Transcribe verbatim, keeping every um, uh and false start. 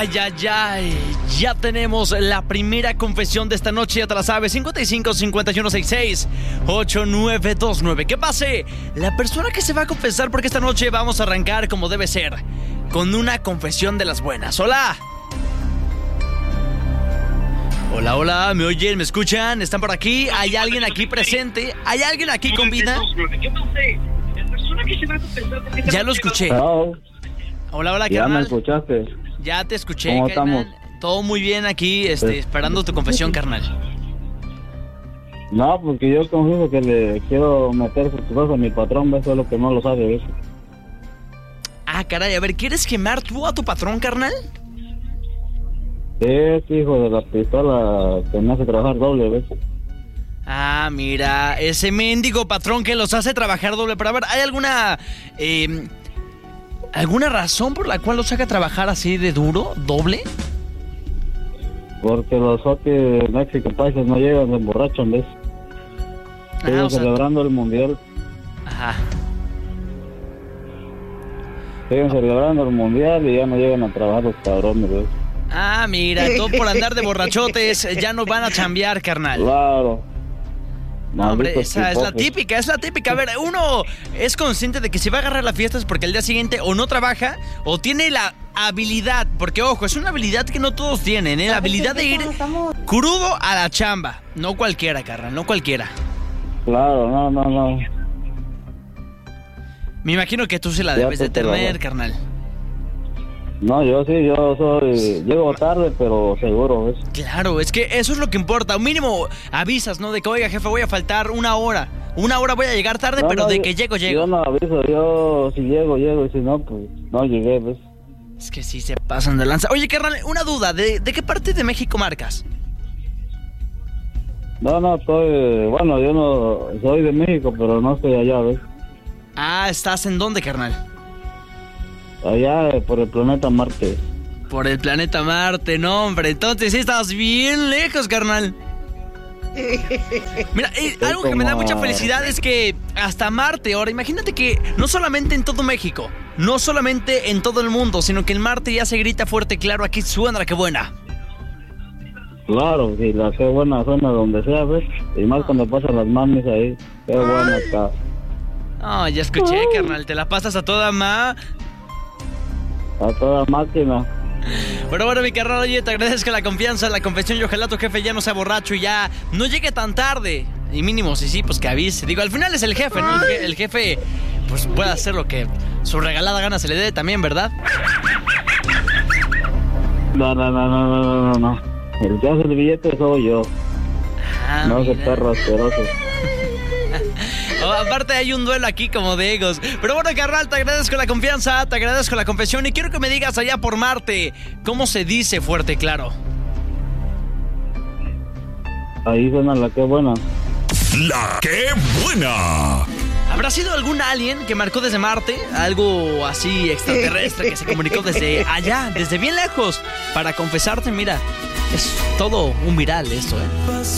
Ay, ay, ay, ya tenemos la primera confesión de esta noche, ya te la sabes, cincuenta y cinco, cincuenta y uno, sesenta y seis, ochenta y nueve veintinueve. ¿Qué pase? La persona que se va a confesar, porque esta noche vamos a arrancar como debe ser, con una confesión de las buenas. Hola. Hola, hola, ¿me oyen? ¿Me escuchan? ¿Están por aquí? ¿Hay alguien aquí presente? ¿Hay alguien aquí con vida? ¿Qué pase? La persona que se va a confesar, porque esta Ya lo noche escuché. Hello. Hola, hola, Ya me carnal. escuchaste. Ya te escuché, ¿Cómo carnal. estamos? Todo muy bien aquí, este, Sí. esperando tu confesión, carnal. No, porque yo confieso que le quiero meter sus cosas a mi patrón, eso es lo que no lo sabe, ¿ves? Ah, caray, a ver, ¿quieres quemar tú a tu patrón, carnal? Es hijo de la pistola que me hace trabajar doble, ¿ves? Ah, mira, ese mendigo patrón que los hace trabajar doble. Pero a ver, ¿hay alguna eh, alguna razón por la cual los haga trabajar así de duro, doble? Porque los hockey Mexican Países no llegan, se emborrachan, ¿ves? Ah, Siguen o sea- celebrando el mundial. Ajá. Siguen celebrando el mundial y ya no llegan a trabajar los cabrones, ¿ves? Ah, mira, todo por andar de borrachotes, ya no van a chambear, carnal. Claro. No, hombre, Malditos esa es la pipotes. típica, es la típica. A ver, uno es consciente de que si va a agarrar la fiesta es porque el día siguiente o no trabaja o tiene la habilidad, porque ojo, es una habilidad que no todos tienen, ¿eh? La habilidad de ir crudo a la chamba. No cualquiera, carnal, no cualquiera. Claro, no, no, no. Me imagino que tú se la Ya debes de tú te la tener, das. carnal. No, yo sí, yo soy... Llego tarde, pero seguro, ¿ves? Claro, es que eso es lo que importa. Mínimo avisas, ¿no? De que, oiga, jefe, voy a faltar una hora. Una hora voy a llegar tarde, No, pero no, de yo- que llego, Yo llego. no aviso, yo si llego, llego, y si no, pues no llegué, ¿ves? Es que sí se pasan de lanza. Oye, carnal, una duda. ¿De, de qué parte de México marcas? No, no, estoy... Bueno, yo no... Soy de México, pero no estoy allá, ¿ves? Ah, ¿estás en dónde, carnal? Allá eh, por el planeta Marte. Por el planeta Marte, no, hombre. Entonces sí estás bien lejos, carnal. Mira, eh, algo que me da mucha felicidad es que hasta Marte ahora, imagínate que no solamente en todo México, no solamente en todo el mundo, sino que en Marte ya se grita fuerte y claro, aquí suena la que buena. Claro, sí, la qué buena zona donde sea, ¿ves? Y más cuando pasan las mamis ahí. Qué buena está. Oh, ya escuché, carnal, te la pasas a toda ma. A toda máquina. Pero bueno, mi carnal, oye, te agradezco la confianza, la confesión y ojalá tu jefe ya no sea borracho y ya no llegue tan tarde. Y mínimo, sí, sí, pues que avise. Digo, al final es el jefe, ¿no? El, je- el jefe, pues puede hacer lo que su regalada gana se le dé también, ¿verdad? No, no, no, no, no, no, no, no. El que hace el billete soy yo. Ah, No ese mira. perro asqueroso. Oh, aparte hay un duelo aquí como de egos. Pero bueno, carnal, te agradezco la confianza, te agradezco la confesión y quiero que me digas allá por Marte, ¿cómo se dice fuerte y claro? Ahí suena la que buena. La que buena. ¿Habrá sido algún alien que marcó desde Marte? Algo así extraterrestre que se comunicó desde allá, desde bien lejos, para confesarte. Mira, es todo un viral esto, ¿eh?